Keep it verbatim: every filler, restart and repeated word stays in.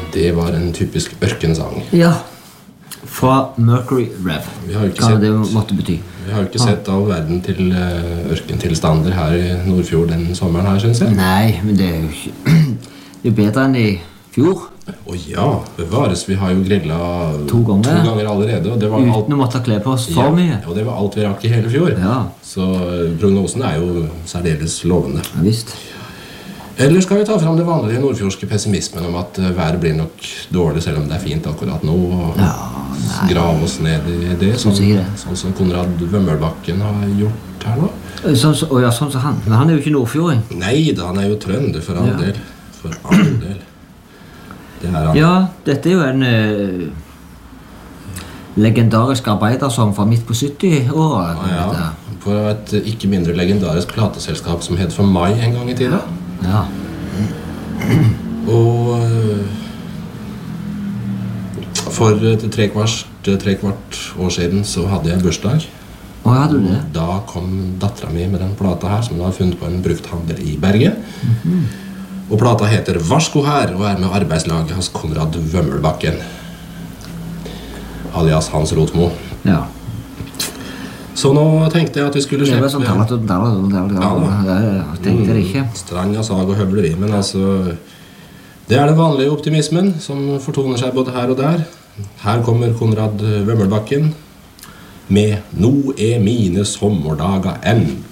Det var en typisk ørkensang. Ja, fra Mercury Rev. Vi har jo ikke Hva sett, det måtte bety. vi har jo ikke sett all verden til uh, ørkentilstander her i Nordfjord den sommeren her, synes jeg. Nei, men det er jo ikke det er bedre enn i fjor. Å ja, bevares. Vi har jo grillet To ganger. to ganger allerede. Og det var alt, Uten å måtte kle på oss for ja, mye. og det var alt vi rakk i hele fjor. Ja, Så uh, prognosen er jo særdeles lovende. ja visst. Eller skal vi ta fram det vanlige nordfjordske pessimismen om at uh, været blir nok dårlig selv om det er fint akkurat nå, og Ja, nei. grave oss ned i det, sånn, Synes ikke det. sånn som Konrad Vømmelbakken har gjort her nå? Sånn, så, å ja, sånn som han. Men han er jo ikke nordfjording. Nei da, han er jo trønder for all Ja. del. For all del. Det er han. Ja, dette er jo en eh, legendarisk arbeidersong fra midt på sytti-året. Ah, ja. På et uh, ikke mindre legendarisk plateselskap som het For Mai en gang i tiden. Ja. Og uh, for uh, tre kvart, tre kvart år siden så hadde jeg bursdag. Å, hadde du det? Da kom datteren min med den plata her som hun har funnet på en brukthandel i Bergen. Mhm. Og plata heter Varsko her og er med arbeidslaget hans Konrad Vømmelbakken. Alias Hans Rotmo. Ja. Så nå tenkte jeg at vi skulle Det slippe var sånn talat og talat og talat og talat. Jeg tenkte det ikke. Strand av sag og høvleri, men altså det er den vanlige optimismen som fortoner seg både her og der. Her kommer Konrad Vømmelbakken med Nå er mine sommerdager enn.